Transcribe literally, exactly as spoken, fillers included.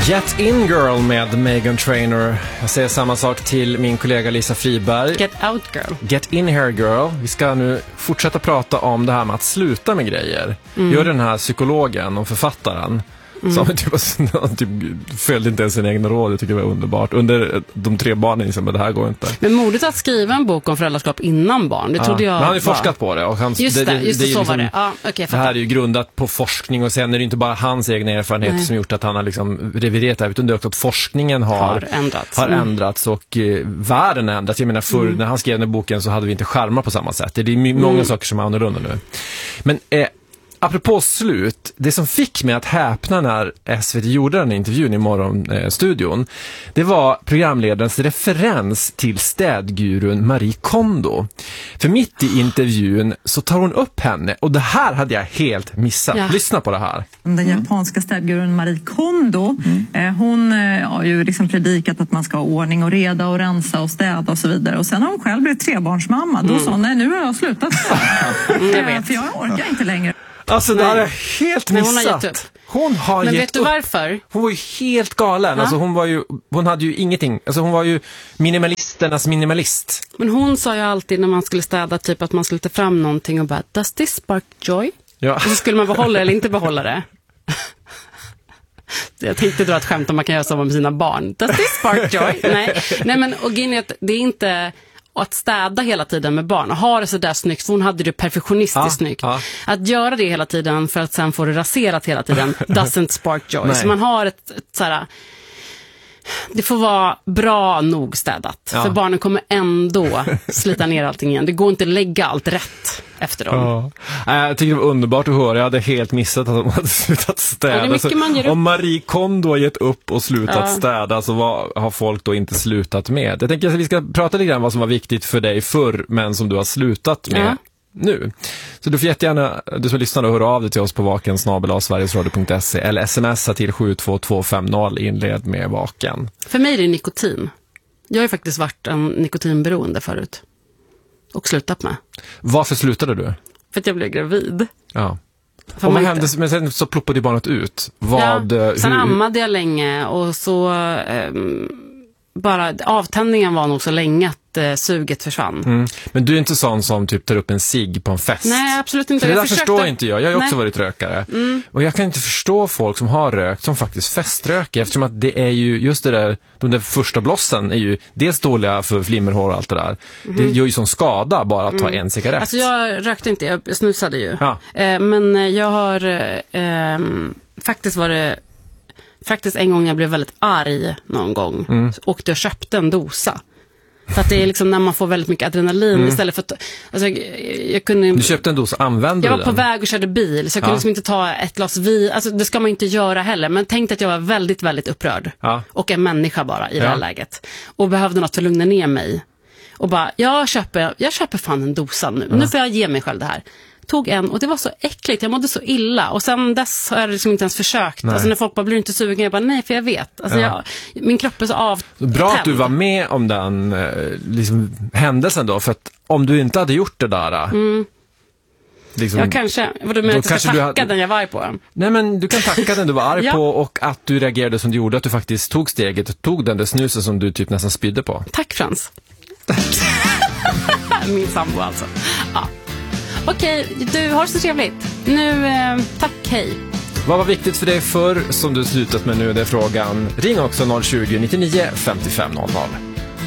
Get In Girl med Meghan Trainor. Jag säger samma sak till min kollega Lisa Friberg. Get Out Girl. Get In Here Girl. Vi ska nu fortsätta prata om det här med att sluta med grejer. Mm. Gör den här psykologen och författaren mm. som typ, typ följde inte ens sin egen råd. Jag tycker det var underbart. Under de tre barnen liksom, men det här går inte. Men modigt att skriva en bok om föräldraskap innan barn, det trodde ja. jag. Men han har ju var... forskat på det. Och han, just det, det, just det, det så liksom, var det. Ja, okay, det här är ju grundat på forskning och sen är det inte bara hans egna erfarenheter Nej. som gjort att han har liksom reviderat det här, utan det är också att forskningen har, har ändrats, har mm. ändrats och eh, världen har ändrats. Jag menar, förr mm. när han skrev den boken så hade vi inte skärmar på samma sätt. Det är my- många mm. saker som är annorlunda nu. Men eh, apropå slut, det som fick mig att häpna när S V T gjorde den intervjun i morgonstudion, det var programledarens referens till städgurun Marie Kondo. För mitt i intervjun så tar hon upp henne, och det här hade jag helt missat. Ja. Lyssna på det här. Den mm. japanska städgurun Marie Kondo, mm. hon har ju liksom predikat att man ska ha ordning och reda och rensa och städa och så vidare. Och sen har hon själv blivit trebarnsmamma. Då mm. sa hon, nej, nu har jag slutat städa. jag vet. För jag orkar inte längre. Alltså det har jag helt missat. Hon har gett upp. Hon har Men gett vet du upp. varför? Hon var ju helt galen. Ja. Alltså hon var ju, hon hade ju ingenting. Alltså hon var ju minimalisternas minimalist. Men hon sa ju alltid när man skulle städa typ att man skulle ta fram någonting och bara, does this spark joy? Ja. Och så skulle man behålla det eller inte behålla det. Jag tänkte dra ett skämt om man kan göra så med sina barn. Does this spark joy? Nej. Nej, men och Ginette, det är inte... Och att städa hela tiden med barn och ha det så där snyggt, för hon hade det perfektionistiskt ja, snyggt. Ja. Att göra det hela tiden för att sen få det raserat hela tiden doesn't spark joy. Nej. Så man har ett, ett så här, det får vara bra nog städat. Ja. För barnen kommer ändå slita ner allting igen. Det går inte att lägga allt rätt efter dem. Ja. Jag tycker det var underbart att höra. Jag hade helt missat att de hade slutat städa. Ja, så, om Marie Kondo har gett upp och slutat ja. städa, så vad har folk då inte slutat med? Jag tänker att vi ska prata lite grann vad som var viktigt för dig förr, men som du har slutat med. Ja. Nu. Så du får jättegärna, du som lyssnar och hör av dig till oss på vaken snabel-a sverigesradio punkt se eller smsa till sju två två fem noll, inled med vaken. För mig är det nikotin. Jag har ju faktiskt varit en nikotinberoende förut. Och slutat med. Varför slutade du? För att jag blev gravid. Ja. Och vad hände, men sen så ploppade barnet ut. Vad, ja, sen hur... ammade jag länge och så... Um... bara avtändningen var nog så länge att eh, suget försvann. Mm. Men du är inte sån som typ tar upp en cigg på en fest? Nej, absolut inte. För det jag där försökte... förstår inte jag. Jag har ju också Nej. varit rökare. Mm. Och jag kan inte förstå folk som har rökt som faktiskt feströker, eftersom att det är ju just det där, de där första blossen är ju dels dåliga för flimmerhår och allt det där. Mm. Det gör ju som skada bara att ta mm. en cigarett. Alltså jag rökte inte, jag snusade ju. Ja. Eh, men jag har eh, faktiskt varit Faktiskt en gång jag blev väldigt arg någon gång. Mm. Och jag köpte en dosa. För att det är liksom när man får väldigt mycket adrenalin mm. istället för att... Alltså jag, jag kunde, du köpte en dosa, använde jag du var den? på väg och körde bil. Så jag kunde ja. liksom inte ta ett glas vin. Alltså det ska man inte göra heller. Men tänkte att jag var väldigt, väldigt upprörd. Ja. Och en människa bara i ja. det här läget. Och behövde något för att lugna ner mig. Och bara, jag köper, jag köper fan en dosa nu. Ja. Nu får jag ge mig själv det här. Tog en och det var så äckligt, jag mådde så illa och sen dess har jag liksom inte ens försökt. Nej. Alltså när folk bara blir inte sugen, jag bara nej, för jag vet alltså ja. jag, min kropp är så av. Bra att du var med om den liksom, händelsen då, för att om du inte hade gjort det där mm. liksom, ja kanske, vad du menar att jag ska tacka hade... den jag var arg på? Nej, men du kan tacka den du var arg ja. på, och att du reagerade som du gjorde, att du faktiskt tog steget och tog den där snusen som du typ nästan spydde på. Tack Frans. Min sambo alltså. Ja. Okej, du har så trevligt. Nu, eh, tack, hej. Vad var viktigt för dig förr som du slutat med nu? Det är frågan. Ring också noll tjugo, nittionio femtiofem noll noll.